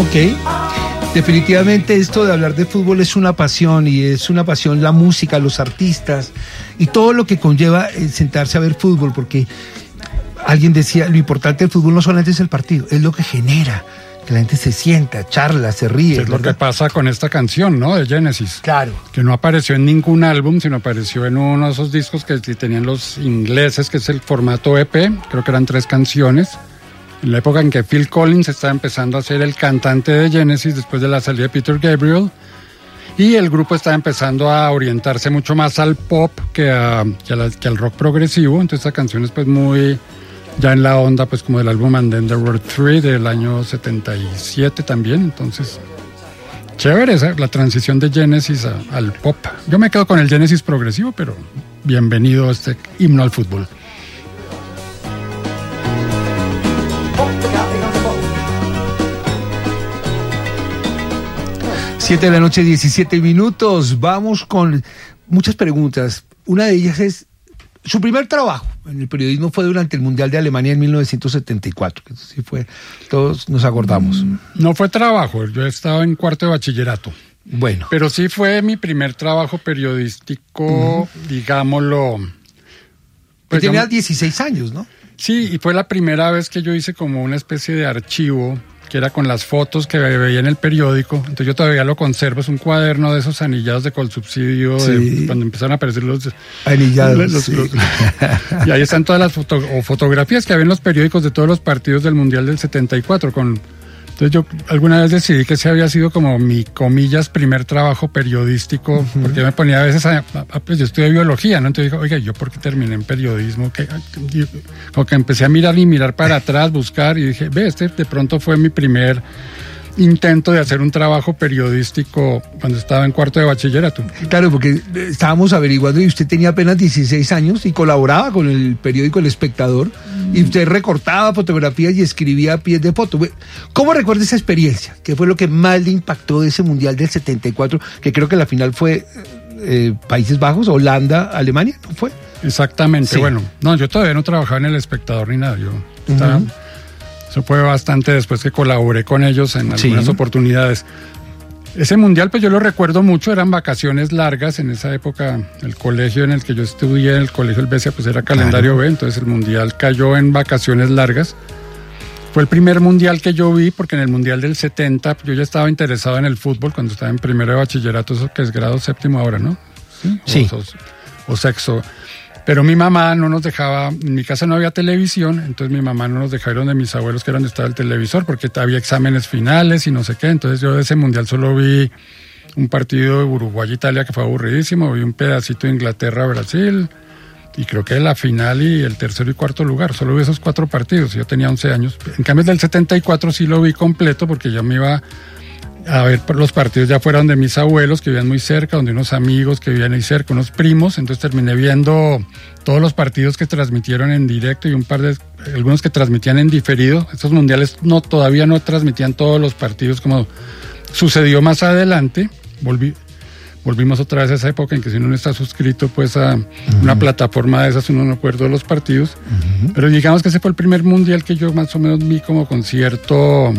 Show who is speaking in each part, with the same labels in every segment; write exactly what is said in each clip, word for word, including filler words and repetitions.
Speaker 1: Ok. Definitivamente esto de hablar de fútbol es una pasión, y es una pasión la música, los artistas y todo lo que conlleva sentarse a ver fútbol, porque alguien decía, lo importante del fútbol no solamente es el partido, es lo que genera, que la gente se sienta, charla, se ríe.
Speaker 2: Es ¿verdad? Lo que pasa con esta canción, ¿no? De Genesis.
Speaker 1: Claro.
Speaker 2: Que no apareció en ningún álbum, sino apareció en uno de esos discos que tenían los ingleses, que es el formato E P, creo que eran tres canciones. En la época en que Phil Collins estaba empezando a ser el cantante de Genesis después de la salida de Peter Gabriel, y el grupo estaba empezando a orientarse mucho más al pop que, a, que, a la, que al rock progresivo. Entonces esta canción es pues muy ya en la onda pues como del álbum And Then There Were Three del año setenta y siete también. Entonces chévere esa, la transición de Genesis a, al pop. Yo me quedo con el Genesis progresivo, pero bienvenido a este himno al fútbol.
Speaker 1: siete de la noche, diecisiete minutos. Vamos con muchas preguntas. Una de ellas es, su primer trabajo en el periodismo fue durante el Mundial de Alemania en mil novecientos setenta y cuatro. Eso sí fue, todos nos acordamos.
Speaker 2: No fue trabajo, yo estaba en cuarto de bachillerato.
Speaker 1: Bueno.
Speaker 2: Pero sí fue mi primer trabajo periodístico, uh-huh. digámoslo.
Speaker 1: Pues tenía dieciséis años, ¿no?
Speaker 2: Sí, y fue la primera vez que yo hice como una especie de archivo, que era con las fotos que veía en el periódico. Entonces yo todavía lo conservo, es un cuaderno de esos anillados de Colsubsidio, sí. de, cuando empezaron a aparecer los
Speaker 1: anillados.
Speaker 2: Los,
Speaker 1: sí.
Speaker 2: los, y ahí están todas las foto, o fotografías que había en los periódicos de todos los partidos del Mundial del setenta y cuatro. Con, entonces yo alguna vez decidí que ese había sido como mi, comillas, primer trabajo periodístico, uh-huh. porque me ponía a veces, a, a, pues yo estudié biología, ¿no? Entonces digo, oiga, ¿yo por qué terminé en periodismo? Que, como que empecé a mirar y mirar para atrás, buscar, y dije, ve, este de pronto fue mi primer intento de hacer un trabajo periodístico cuando estaba en cuarto de bachillerato.
Speaker 1: Claro, porque estábamos averiguando y usted tenía apenas dieciséis años y colaboraba con el periódico El Espectador, mm. y usted recortaba fotografías y escribía a pies de foto. ¿Cómo recuerda esa experiencia? ¿Qué fue lo que más le impactó de ese Mundial del setenta y cuatro? Que creo que la final fue eh, Países Bajos, Holanda, Alemania, ¿no fue?
Speaker 2: Exactamente, sí. Bueno, no, yo todavía no trabajaba en El Espectador ni nada, yo estaba... Uh-huh. Eso fue bastante después que colaboré con ellos en algunas sí. oportunidades. Ese mundial, pues yo lo recuerdo mucho, eran vacaciones largas. En esa época, el colegio en el que yo estudié, el colegio Helvecia, pues era calendario claro. B, entonces el mundial cayó en vacaciones largas. Fue el primer mundial que yo vi, porque en el mundial del setenta yo ya estaba interesado en el fútbol cuando estaba en primero de bachillerato, eso que es grado séptimo ahora, ¿no? Sí.
Speaker 1: sí.
Speaker 2: O, o, o sexto. Pero mi mamá no nos dejaba, en mi casa no había televisión, entonces mi mamá no nos dejaron de mis abuelos que era donde estaba el televisor, porque había exámenes finales y no sé qué. Entonces yo de ese mundial solo vi un partido de Uruguay-Italia que fue aburridísimo, vi un pedacito de Inglaterra-Brasil y creo que la final y el tercero y cuarto lugar. Solo vi esos cuatro partidos, yo tenía once años. En cambio del setenta y cuatro sí lo vi completo porque yo me iba a ver los partidos ya fuera donde mis abuelos, que vivían muy cerca, donde unos amigos que vivían ahí cerca, unos primos. Entonces terminé viendo todos los partidos que transmitieron en directo y un par de, algunos que transmitían en diferido. Estos mundiales no, todavía no transmitían todos los partidos como sucedió más adelante. Volví, volvimos otra vez a esa época en que si uno no está suscrito pues a uh-huh. una plataforma de esas, uno no acuerda los partidos. Uh-huh. Pero digamos que ese fue el primer mundial que yo más o menos vi como con cierto...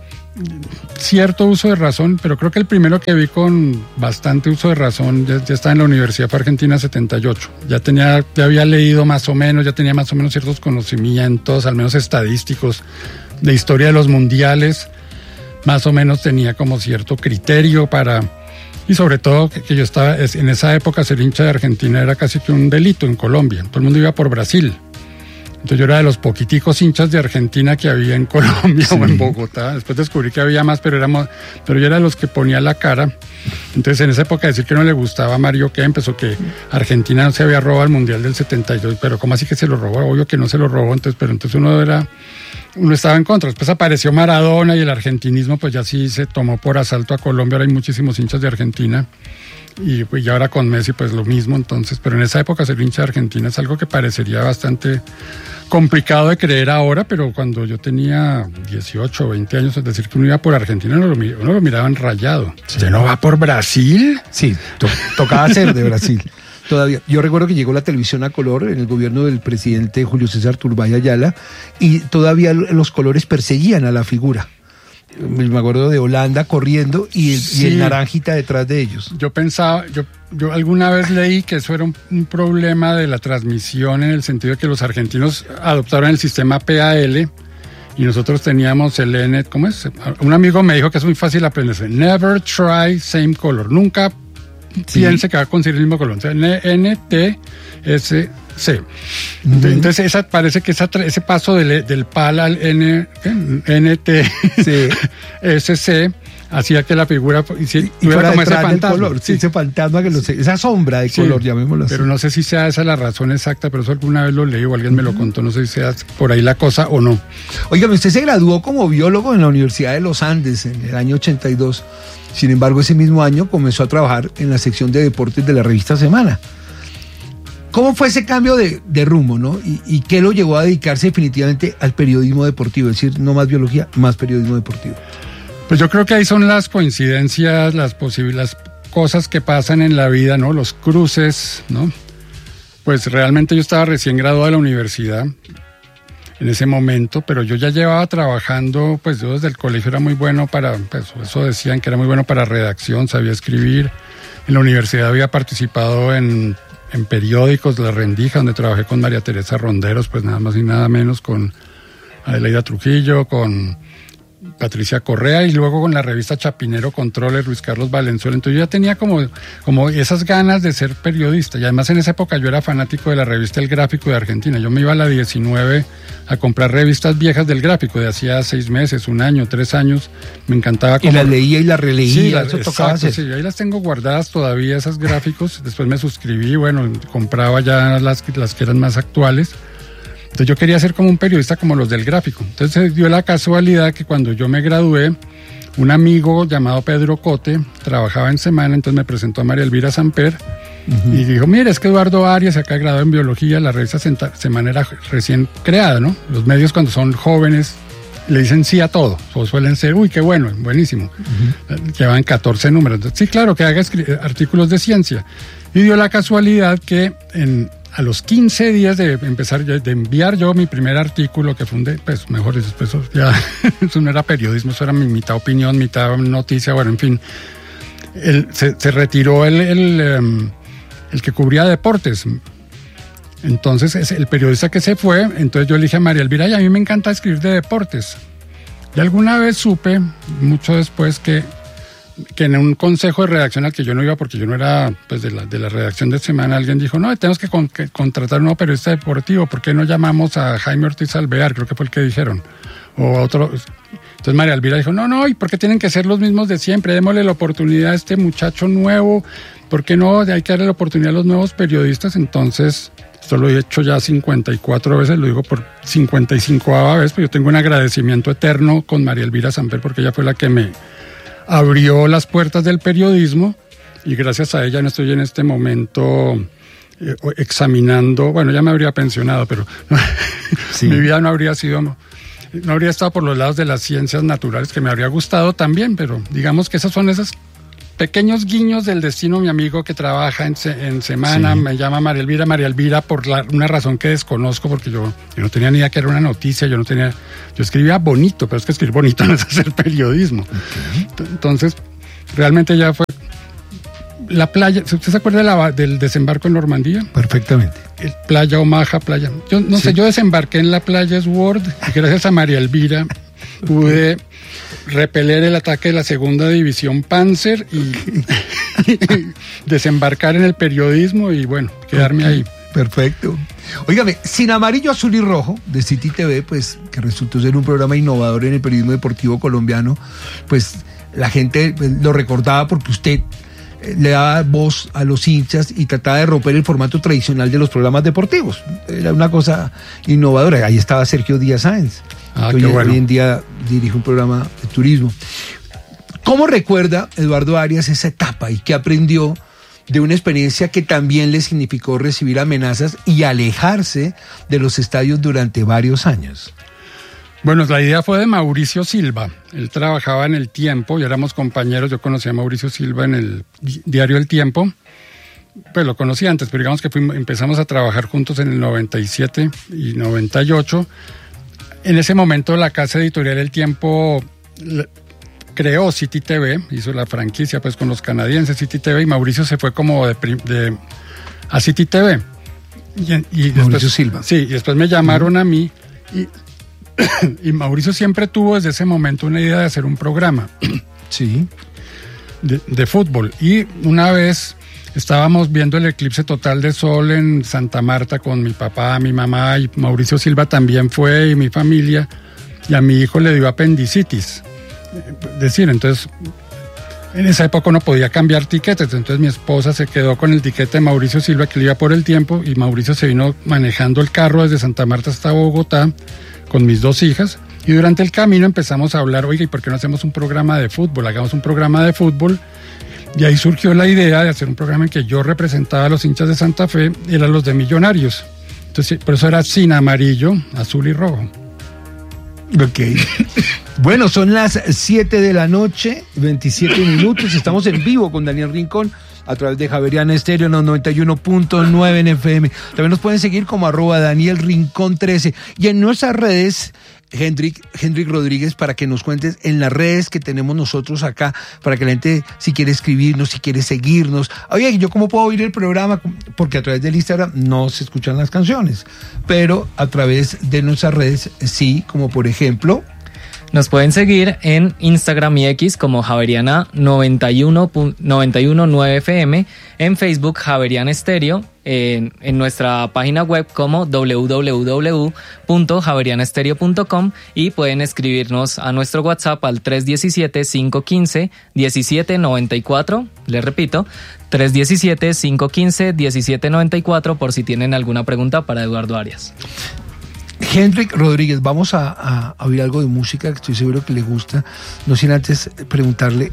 Speaker 2: cierto uso de razón, pero creo que el primero que vi con bastante uso de razón ya, ya estaba en la Universidad, fue Argentina setenta y ocho. Ya tenía, ya había leído más o menos, ya tenía más o menos ciertos conocimientos, al menos estadísticos, de historia de los mundiales. Más o menos tenía como cierto criterio para... Y sobre todo que, que yo estaba, en esa época ser hincha de Argentina era casi que un delito en Colombia. Todo el mundo iba por Brasil. Entonces yo era de los poquiticos hinchas de Argentina que había en Colombia sí. o en Bogotá. Después descubrí que había más, pero éramos, pero yo era de los que ponía la cara. Entonces en esa época decir que no le gustaba a Mario Kempes o que Argentina no se había robado el Mundial del setenta y dos, pero ¿cómo así que se lo robó? Obvio que no se lo robó, entonces, pero entonces uno era, uno estaba en contra. Después apareció Maradona y el argentinismo pues ya sí se tomó por asalto a Colombia. Ahora hay muchísimos hinchas de Argentina. Y pues ya ahora con Messi pues lo mismo, entonces, pero en esa época ser hincha de Argentina es algo que parecería bastante complicado de creer ahora, pero cuando yo tenía dieciocho o veinte años, es decir, que uno iba por Argentina, uno lo, uno lo miraban rayado.
Speaker 1: Sí. ¿Usted no va por Brasil? Sí, to- tocaba ser de Brasil. Todavía, yo recuerdo que llegó la televisión a color en el gobierno del presidente Julio César Turbay Ayala y todavía los colores perseguían a la figura. me acuerdo de Holanda corriendo y el,
Speaker 2: sí.
Speaker 1: y el naranjita detrás de ellos.
Speaker 2: Yo pensaba, yo, yo alguna vez leí que eso era un, un problema de la transmisión en el sentido de que los argentinos adoptaron el sistema P A L y nosotros teníamos el N, ¿cómo es? Un amigo me dijo que es muy fácil aprenderse. Never try same color. Nunca sí. piense que va a conseguir el mismo color. O sea, N T S C. Uh-huh. Entonces esa, parece que esa, ese paso del, del P A L al N, N T S C hacía que la figura
Speaker 1: y, y tuviera como ese fantasma. Color, sí. Ese fantasma, que lo sé, esa sombra de sí, color, llamémoslo así.
Speaker 2: Pero no sé si sea esa la razón exacta, pero eso alguna vez lo leí o alguien uh-huh. me lo contó, no sé si sea por ahí la cosa o no.
Speaker 1: Oígame, usted se graduó como biólogo en la Universidad de los Andes en el año ochenta y dos. Sin embargo, ese mismo año comenzó a trabajar en la sección de deportes de la revista Semana. ¿Cómo fue ese cambio de, de rumbo, no? ¿Y, ¿Y qué lo llevó a dedicarse definitivamente al periodismo deportivo? Es decir, no más biología, más periodismo deportivo.
Speaker 2: Pues yo creo que ahí son las coincidencias, las posibles las cosas que pasan en la vida, ¿no? Los cruces, ¿no? Pues realmente yo estaba recién graduado de la universidad en ese momento, pero yo ya llevaba trabajando, pues yo desde el colegio era muy bueno para, pues eso decían que era muy bueno para redacción, sabía escribir. En la universidad había participado en... en periódicos, La Rendija, donde trabajé con María Teresa Ronderos, pues nada más y nada menos, con Adelaida Trujillo, con Patricia Correa y luego con la revista Chapinero Controles, Luis Carlos Valenzuela. Entonces yo ya tenía como, como esas ganas de ser periodista y además en esa época yo era fanático de la revista El Gráfico de Argentina. Yo me iba a la diecinueve a comprar revistas viejas del Gráfico de hacía seis meses, un año, tres años. Me encantaba.
Speaker 1: Como... Y las leía y las releía.
Speaker 2: Sí, la, eso tocaba hacer. Sí, ahí las tengo guardadas todavía, esas gráficos. Después me suscribí, bueno, compraba ya las, las que eran más actuales. Entonces yo quería ser como un periodista como los del Gráfico. Entonces dio la casualidad que cuando yo me gradué, un amigo llamado Pedro Cote trabajaba en Semana, entonces me presentó a María Elvira Samper uh-huh. y dijo, mira, es que Eduardo Arias acá graduado en Biología, la revista Semana era recién creada, ¿no? Los medios cuando son jóvenes le dicen sí a todo, o suelen ser, uy, qué bueno, buenísimo. Uh-huh. Llevan catorce números. Entonces, sí, claro, que haga escri- artículos de ciencia. Y dio la casualidad que en... a los quince días de empezar, de enviar yo mi primer artículo, que fundé, pues mejor después ya, eso no era periodismo, eso era mi mitad opinión, mitad noticia, bueno, en fin. El, se, se retiró el, el, um, el que cubría deportes. Entonces, es el periodista que se fue, entonces yo le dije a María Elvira, y a mí me encanta escribir de deportes. Y alguna vez supe, mucho después, que que en un consejo de redacción al que yo no iba porque yo no era pues de la, de la redacción de Semana, alguien dijo, no, tenemos que, con, que contratar un nuevo periodista deportivo, ¿por qué no llamamos a Jaime Ortiz Alvear? Creo que fue el que dijeron, o a otro. Entonces María Elvira dijo, no, no, ¿y por qué tienen que ser los mismos de siempre? Démosle la oportunidad a este muchacho nuevo, ¿por qué no? Hay que darle la oportunidad a los nuevos periodistas. Entonces, esto lo he hecho ya cincuenta y cuatro veces, lo digo por cincuenta y cincoava vez, pero yo tengo un agradecimiento eterno con María Elvira Samper porque ella fue la que me abrió las puertas del periodismo y gracias a ella no estoy en este momento eh, examinando, bueno, ya me habría pensionado, pero sí. Mi vida no habría sido, no, no habría estado por los lados de las ciencias naturales, que me habría gustado también, pero digamos que esos son esos pequeños guiños del destino. Mi amigo que trabaja en, en Semana, sí. Me llama María Elvira, María Elvira por la, una razón que desconozco, porque yo, yo no tenía ni idea que era una noticia, yo no tenía, yo escribía bonito, pero es que escribir bonito no es hacer periodismo. Okay. Entonces, realmente ya fue la playa. ¿Usted se acuerda de la, del desembarco en Normandía?
Speaker 1: Perfectamente.
Speaker 2: El playa Omaha, playa. Yo no sí. sé, yo desembarqué en la playa Sword y gracias a María Elvira pude repeler el ataque de la segunda división Panzer y desembarcar en el periodismo y bueno, quedarme okay. ahí.
Speaker 1: Perfecto. Óigame, Sin Amarillo, Azul y Rojo de City T V, pues que resultó ser un programa innovador en el periodismo deportivo colombiano, pues la gente lo recordaba porque usted le daba voz a los hinchas y trataba de romper el formato tradicional de los programas deportivos. Era una cosa innovadora. Ahí estaba Sergio Díaz Sáenz.
Speaker 2: Ah,
Speaker 1: que
Speaker 2: qué
Speaker 1: hoy,
Speaker 2: bueno.
Speaker 1: hoy en día dirige un programa de turismo. ¿Cómo recuerda Eduardo Arias esa etapa y qué aprendió de una experiencia que también le significó recibir amenazas y alejarse de los estadios durante varios años?
Speaker 2: Bueno, la idea fue de Mauricio Silva. Él trabajaba en El Tiempo y éramos compañeros. Yo conocí a Mauricio Silva en el diario El Tiempo. Pues lo conocí antes, pero digamos que fuimos, empezamos a trabajar juntos en el noventa y siete y noventa y ocho. En ese momento la casa editorial El Tiempo creó City T V, hizo la franquicia pues con los canadienses City T V, y Mauricio se fue como de, de a City T V. Y, y después,
Speaker 1: Mauricio Silva.
Speaker 2: Sí, y después me llamaron uh-huh. a mí y, y Mauricio siempre tuvo desde ese momento una idea de hacer un programa.
Speaker 1: Sí.
Speaker 2: De, de fútbol. Y una vez estábamos viendo el eclipse total de sol en Santa Marta con mi papá, mi mamá, y Mauricio Silva también fue, y mi familia, y a mi hijo le dio apendicitis. Es decir, entonces, en esa época no podía cambiar tiquetes, entonces mi esposa se quedó con el tiquete de Mauricio Silva, que le iba por el tiempo, y Mauricio se vino manejando el carro desde Santa Marta hasta Bogotá con mis dos hijas, y durante el camino empezamos a hablar, oiga, ¿y por qué no hacemos un programa de fútbol? Hagamos un programa de fútbol. Y ahí surgió la idea de hacer un programa en que yo representaba a los hinchas de Santa Fe, eran los de Millonarios. Entonces, por eso era sin amarillo, azul y rojo.
Speaker 1: Ok. Bueno, son las siete de la noche, veintisiete minutos. Estamos en vivo con Daniel Rincón a través de Javeriana Estéreo noventa y uno punto nueve en F M. También nos pueden seguir como arroba Daniel Rincón trece. Y en nuestras redes, Hendrik, Hendrik Rodríguez, para que nos cuentes en las redes que tenemos nosotros acá, para que la gente, si quiere escribirnos, si quiere seguirnos. Oye, ¿yo cómo puedo oír el programa? Porque a través del Instagram no se escuchan las canciones, pero a través de nuestras redes sí, como por ejemplo...
Speaker 3: Nos pueden seguir en Instagram y X como Javeriana noventa y uno punto nueve F M, en Facebook Javeriana Estéreo, en, en nuestra página web como doble u doble u doble u punto javeriana estéreo punto com, y pueden escribirnos a nuestro WhatsApp al tres uno siete, cinco uno cinco, uno siete nueve cuatro, les repito, tres uno siete, cinco uno cinco, uno siete nueve cuatro, por si tienen alguna pregunta para Eduardo Arias.
Speaker 1: Hendrik Rodríguez, vamos a, a, a oír algo de música que estoy seguro que le gusta, no sin antes preguntarle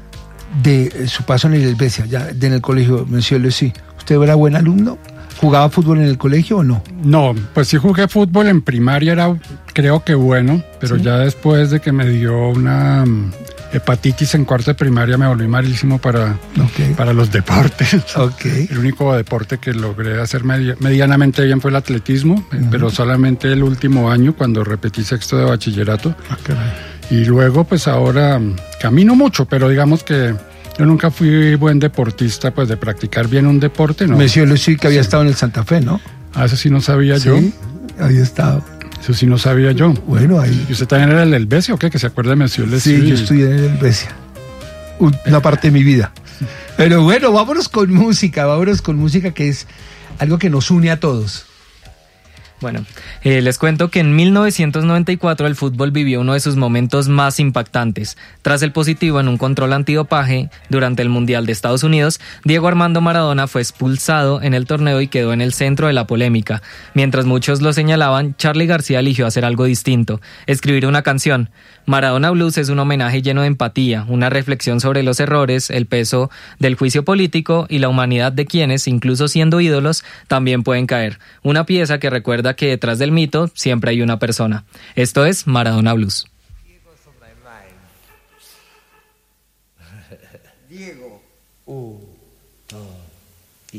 Speaker 1: de su paso en el Helvecia, ya de en el colegio, Monsieur Lecy. ¿Usted era buen alumno? ¿Jugaba fútbol en el colegio o no?
Speaker 2: No, pues sí jugué fútbol en primaria, era creo que bueno, pero ¿sí? Ya después de que me dio una hepatitis en cuarto de primaria me volví malísimo para, okay. para los deportes.
Speaker 1: Okay.
Speaker 2: El único deporte que logré hacer medi- medianamente bien fue el atletismo, uh-huh. pero solamente el último año cuando repetí sexto de bachillerato.
Speaker 1: Okay.
Speaker 2: Y luego pues ahora camino mucho, pero digamos que yo nunca fui buen deportista, pues de practicar bien un deporte, ¿no?
Speaker 1: Monsieur Lecy, que había
Speaker 2: sí.
Speaker 1: estado en el Santa Fe, ¿no?
Speaker 2: Ah, eso sí no sabía
Speaker 1: sí,
Speaker 2: yo.
Speaker 1: había estado.
Speaker 2: Eso sí no sabía yo.
Speaker 1: Bueno, ahí.
Speaker 2: ¿Y usted también era el Helvecia o qué? ¿Que se acuerda de Monsieur Lecy?
Speaker 1: Sí, yo estudié en el Helvecia. Una parte de mi vida. Pero bueno, vámonos con música, vámonos con música que es algo que nos une a todos.
Speaker 3: Bueno, eh, les cuento que en mil novecientos noventa y cuatro el fútbol vivió uno de sus momentos más impactantes. Tras el positivo en un control antidopaje durante el Mundial de Estados Unidos, Diego Armando Maradona fue expulsado en el torneo y quedó en el centro de la polémica. Mientras muchos lo señalaban, Charly García eligió hacer algo distinto, escribir una canción. Maradona Blues es un homenaje lleno de empatía, una reflexión sobre los errores, el peso del juicio político y la humanidad de quienes, incluso siendo ídolos, también pueden caer. Una pieza que recuerda que detrás del mito siempre hay una persona. Esto es Maradona Blues.
Speaker 4: Diego. Uh, oh.